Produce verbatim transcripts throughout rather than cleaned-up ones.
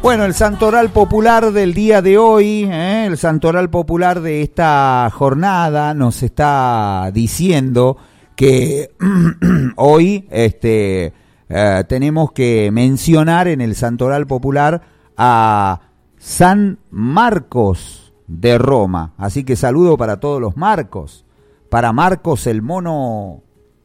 Bueno, el santoral popular del día de hoy, ¿eh? el santoral popular de esta jornada nos está diciendo que hoy este, eh, tenemos que mencionar en el santoral popular a San Marcos de Roma. Así que saludo para todos los Marcos, para Marcos el mono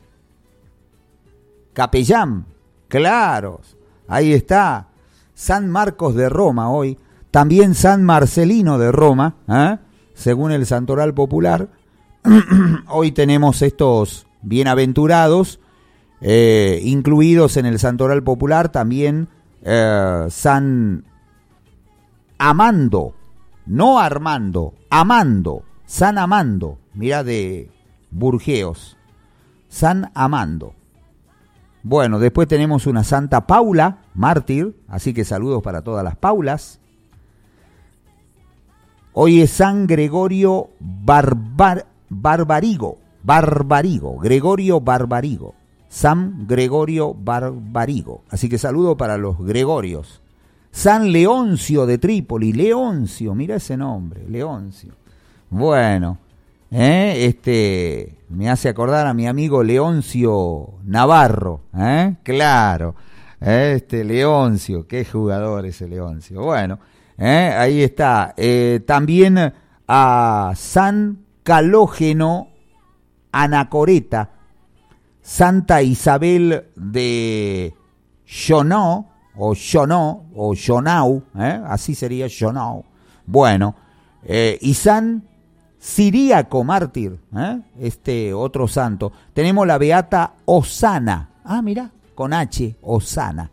capellán, claro, ahí está. San Marcos de Roma hoy, también San Marcelino de Roma, ¿eh? según el santoral popular. Hoy tenemos estos bienaventurados, eh, incluidos en el santoral popular, también eh, San Amando, no Armando, Amando, San Amando, mira de Burgeos, San Amando. Bueno, después tenemos una Santa Paula, mártir, así que saludos para todas las Paulas. Hoy es San Gregorio Barbar, Barbarigo, Barbarigo, Gregorio Barbarigo, San Gregorio Barbarigo, así que saludo para los Gregorios. San Leoncio de Trípoli, Leoncio, mira ese nombre, Leoncio. Bueno, ¿eh? este... me hace acordar a mi amigo Leoncio Navarro, ¿eh? Claro, este Leoncio, qué jugador ese Leoncio. Bueno, ¿eh? ahí está. Eh, también a San Calógeno Anacoreta, Santa Isabel de Jonó, o Jonó, o Jonau, ¿eh? así sería Jonau. Bueno, eh, y San Ciríaco mártir, ¿eh? este otro santo. Tenemos la beata Osana, ah mira, con H, Osana.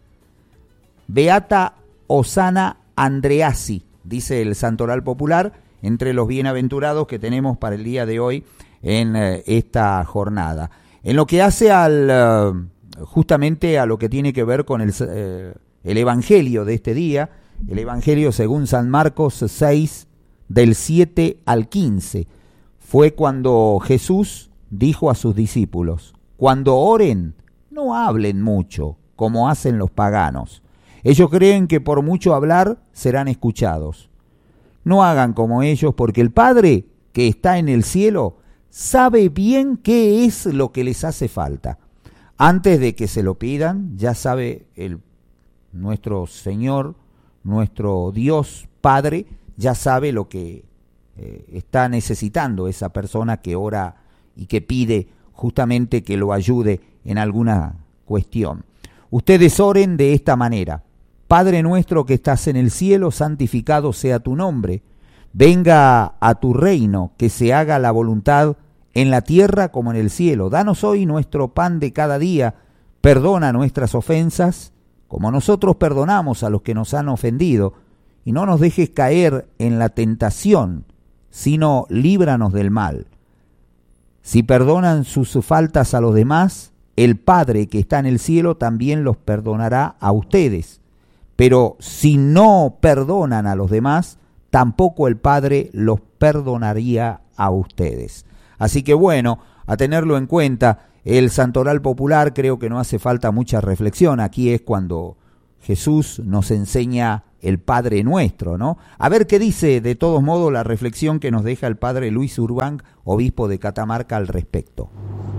Beata Osana Andreasi, dice el santoral popular, entre los bienaventurados que tenemos para el día de hoy en eh, esta jornada. En lo que hace al uh, justamente a lo que tiene que ver con el, eh, el evangelio de este día, el evangelio según San Marcos seis, del siete al quince, fue cuando Jesús dijo a sus discípulos: cuando oren, no hablen mucho, como hacen los paganos. Ellos creen que por mucho hablar serán escuchados. No hagan como ellos, porque el Padre que está en el cielo sabe bien qué es lo que les hace falta. Antes de que se lo pidan, ya sabe el, nuestro Señor, nuestro Dios Padre, ya sabe lo que eh, está necesitando esa persona que ora y que pide justamente que lo ayude en alguna cuestión. Ustedes oren de esta manera: Padre nuestro que estás en el cielo, santificado sea tu nombre. Venga a tu reino, que se haga la voluntad en la tierra como en el cielo. Danos hoy nuestro pan de cada día. Perdona nuestras ofensas, como nosotros perdonamos a los que nos han ofendido. Y no nos dejes caer en la tentación, sino líbranos del mal. Si perdonan sus faltas a los demás, el Padre que está en el cielo también los perdonará a ustedes. Pero si no perdonan a los demás, tampoco el Padre los perdonaría a ustedes. Así que bueno, a tenerlo en cuenta, el santoral popular creo que no hace falta mucha reflexión. Aquí es cuando Jesús nos enseña el Padre Nuestro, ¿no? A ver qué dice de todos modos la reflexión que nos deja el Padre Luis Urbán, obispo de Catamarca, al respecto.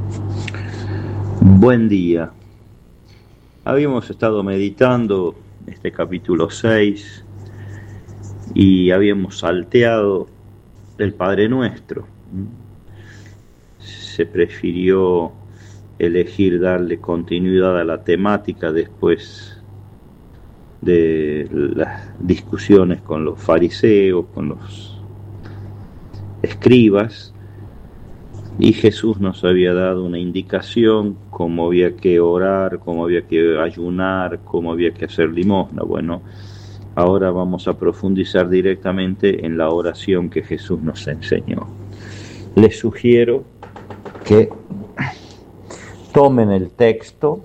Buen día. Habíamos estado meditando este capítulo seis y habíamos salteado el Padre Nuestro. Se prefirió elegir darle continuidad a la temática después de las discusiones con los fariseos, con los escribas, y Jesús nos había dado una indicación cómo había que orar, cómo había que ayunar, cómo había que hacer limosna. Bueno, ahora vamos a profundizar directamente en la oración que Jesús nos enseñó. Les sugiero que tomen el texto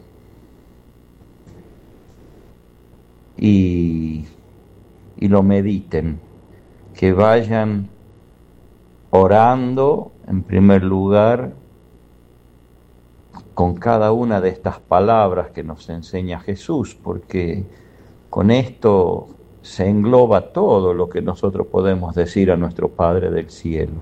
Y, y lo mediten, que vayan orando en primer lugar con cada una de estas palabras que nos enseña Jesús, porque Con esto se engloba todo lo que nosotros podemos decir a nuestro Padre del cielo.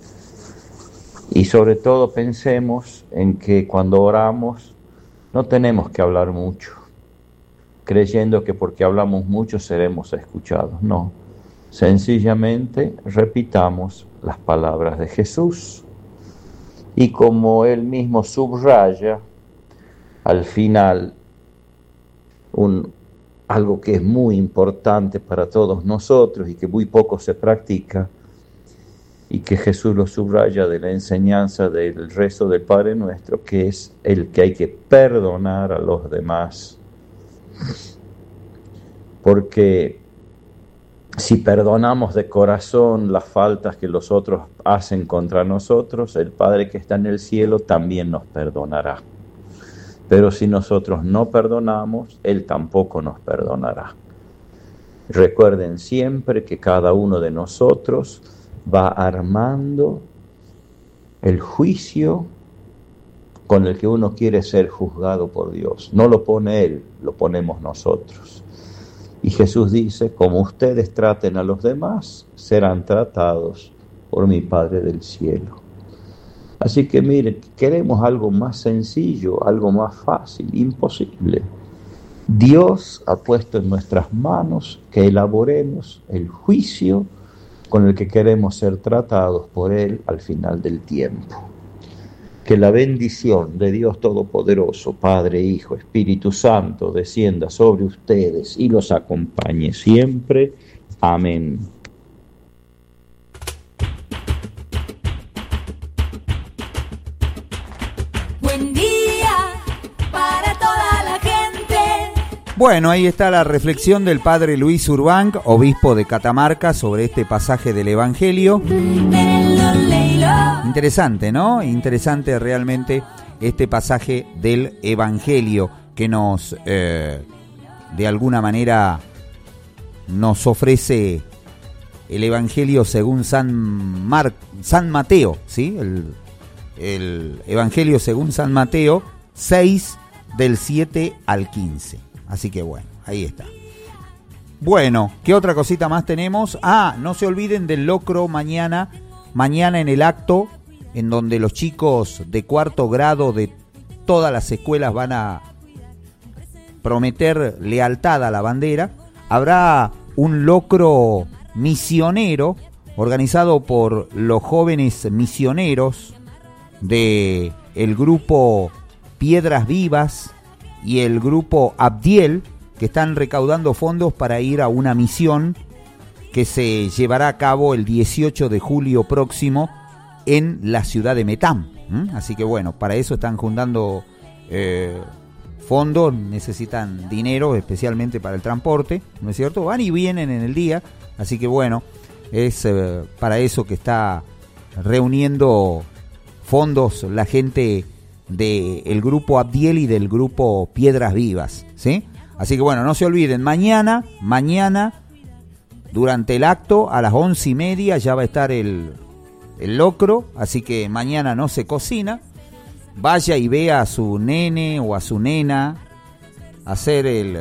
Y sobre todo pensemos en que cuando oramos no tenemos que hablar mucho, creyendo que porque hablamos mucho seremos escuchados. No, sencillamente repitamos las palabras de Jesús. Y como él mismo subraya al final un, algo que es muy importante para todos nosotros y que muy poco se practica, y que Jesús lo subraya de la enseñanza del rezo del Padre Nuestro, que es el que hay que perdonar a los demás. Porque si perdonamos de corazón las faltas que los otros hacen contra nosotros, el Padre que está en el cielo también nos perdonará. Pero si nosotros no perdonamos, Él tampoco nos perdonará. Recuerden siempre que cada uno de nosotros va armando el juicio con el que uno quiere ser juzgado por Dios. No lo pone Él, lo ponemos nosotros. Y Jesús dice, como ustedes traten a los demás, serán tratados por mi Padre del cielo. Así que miren, queremos algo más sencillo, algo más fácil, imposible. Dios ha puesto en nuestras manos que elaboremos el juicio con el que queremos ser tratados por Él al final del tiempo. Que la bendición de Dios Todopoderoso, Padre, Hijo, Espíritu Santo, descienda sobre ustedes y los acompañe siempre. Amén. Buen día para toda la gente. Bueno, ahí está la reflexión del Padre Luis Urbanc, obispo de Catamarca, sobre este pasaje del Evangelio. Interesante, ¿no? Interesante realmente este pasaje del Evangelio que nos, eh, de alguna manera, nos ofrece el Evangelio según San, Mar- San Mateo, ¿sí? El, el Evangelio según San Mateo seis, del siete al quince. Así que bueno, ahí está. Bueno, ¿qué otra cosita más tenemos? Ah, no se olviden del locro mañana. Mañana en el acto, en donde los chicos de cuarto grado de todas las escuelas van a prometer lealtad a la bandera, habrá un locro misionero organizado por los jóvenes misioneros de el grupo Piedras Vivas y el grupo Abdiel, que están recaudando fondos para ir a una misión que se llevará a cabo el dieciocho de julio próximo en la ciudad de Metam. ¿Mm? Así que bueno, para eso están juntando eh, fondos, necesitan dinero especialmente para el transporte, ¿no es cierto? Van y vienen en el día, así que bueno, es eh, para eso que está reuniendo fondos la gente del grupo Abdiel y del grupo Piedras Vivas, ¿sí? Así que bueno, no se olviden, mañana, mañana, durante el acto, a las once y media ya va a estar el, el locro, así que mañana no se cocina. Vaya y vea a su nene o a su nena hacer el,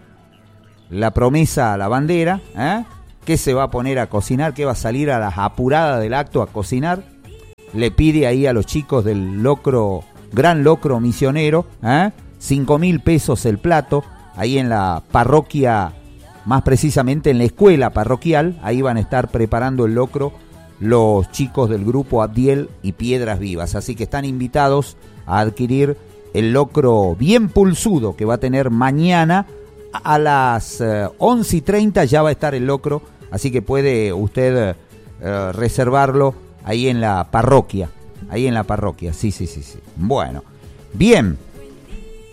la promesa a la bandera, ¿eh? ¿Qué se va a poner a cocinar? ¿Qué va a salir a las apuradas del acto a cocinar? Le pide ahí a los chicos del locro, gran locro misionero, ¿eh? cinco mil pesos el plato, ahí en la parroquia, más precisamente en la escuela parroquial, ahí van a estar preparando el locro los chicos del grupo Abdiel y Piedras Vivas. Así que están invitados a adquirir el locro bien pulsudo que va a tener mañana a las eh, once y treinta, ya va a estar el locro, así que puede usted eh, reservarlo ahí en la parroquia, ahí en la parroquia, sí, sí, sí, sí. Bueno, bien.